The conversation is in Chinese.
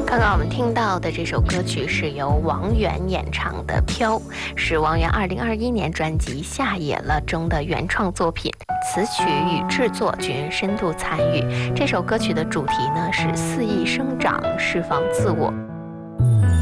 刚刚我们听到的这首歌曲是由王源演唱的《飘》，是王源2021年专辑《下野了》中的原创作品，词曲与制作均深度参与。这首歌曲的主题呢是肆意生长，释放自我。